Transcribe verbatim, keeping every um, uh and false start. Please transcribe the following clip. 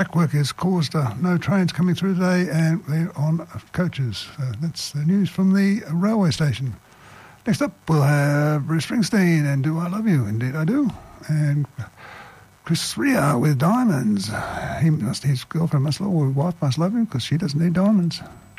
Track work has caused uh, no trains coming through today, and they're on coaches. Uh, that's the news from the railway station. Next up, we'll have Bruce Springsteen and Do I Love You? Indeed I Do. And Chris Rea with Diamonds. He must, his girlfriend must love, or wife must love him because she doesn't need diamonds.